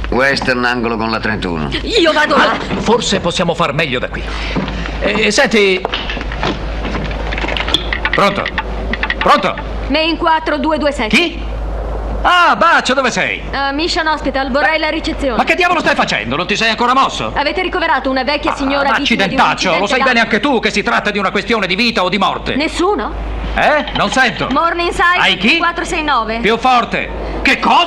Western, angolo con la 31. Io vado là. Forse possiamo far meglio da qui. Senti... Pronto? Pronto? Main 4227. Chi? Ah, Baccio, dove sei? Mission Hospital, vorrei la ricezione. Ma che diavolo stai facendo? Non ti sei ancora mosso? Avete ricoverato una vecchia signora vittima di un accidentaccio, lo sai incidente bene anche tu che si tratta di una questione di vita o di morte. Nessuno? Non sento. Morningside Hai chi? 469. Più forte. Che cosa?